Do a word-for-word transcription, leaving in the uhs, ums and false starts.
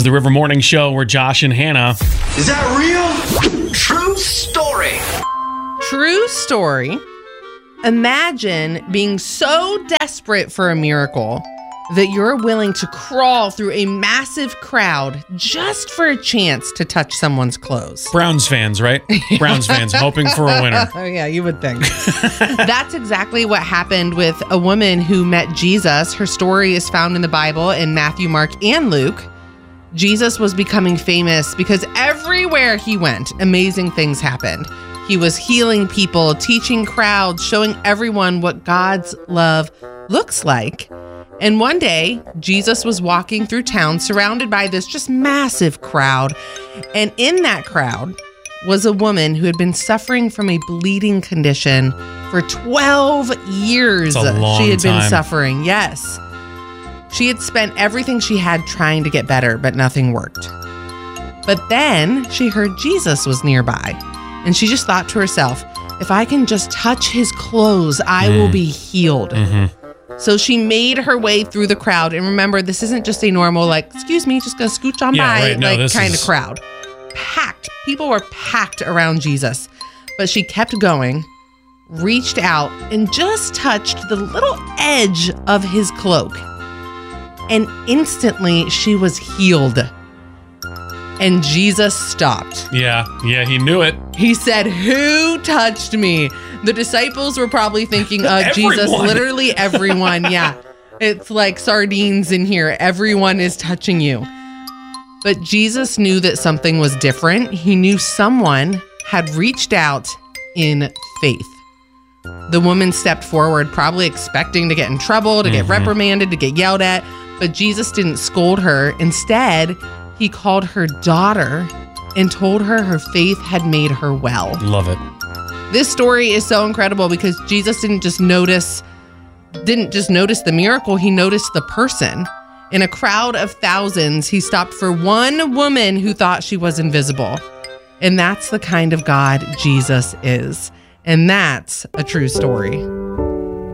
the River Morning Show. We're Josh and Hannah. Is that real? True story. True story. Imagine being so desperate for a miracle that you're willing to crawl through a massive crowd just for a chance to touch someone's clothes. Browns fans, right? Browns fans hoping for a winner. Oh, yeah, you would think. That's exactly what happened with a woman who met Jesus. Her story is found in the Bible in Matthew, Mark, and Luke. Jesus was becoming famous because everywhere he went, amazing things happened. He was healing people, teaching crowds, showing everyone what God's love looks like. And one day, Jesus was walking through town surrounded by this just massive crowd. And in that crowd was a woman who had been suffering from a bleeding condition for twelve years. That's a long she had time. been suffering. Yes. She had spent everything she had trying to get better, but nothing worked. But then she heard Jesus was nearby. And she just thought to herself, if I can just touch his clothes, I mm. will be healed. Mm-hmm. So she made her way through the crowd. And remember, this isn't just a normal, like, excuse me, just gonna scooch on yeah, by, right. no, like kind is... of crowd. Packed. People were packed around Jesus. But she kept going, reached out, and just touched the little edge of his cloak. And instantly, she was healed. And Jesus stopped. Yeah, yeah, he knew it. He said, who touched me? The disciples were probably thinking, uh, Jesus, literally everyone. Yeah, it's like sardines in here. Everyone is touching you. But Jesus knew that something was different. He knew someone had reached out in faith. The woman stepped forward, probably expecting to get in trouble, to mm-hmm. get reprimanded, to get yelled at. But Jesus didn't scold her. Instead, he called her daughter and told her her faith had made her well. Love it. This story is so incredible because Jesus didn't just notice, didn't just notice the miracle, he noticed the person. In a crowd of thousands, he stopped for one woman who thought she was invisible. And that's the kind of God Jesus is. And that's a true story.